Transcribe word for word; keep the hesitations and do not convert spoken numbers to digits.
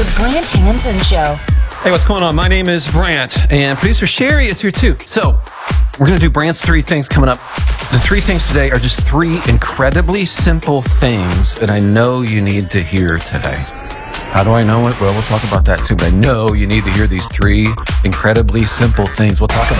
The Brant Hanson Show. Hey, what's going on? My name is Brant, and producer Sherry is here too. So, we're going to do Brant's three things coming up. The three things today are just three incredibly simple things that I know you need to hear today. How do I know it? Well, we'll talk about that too, but I know you need to hear these three incredibly simple things. We'll talk about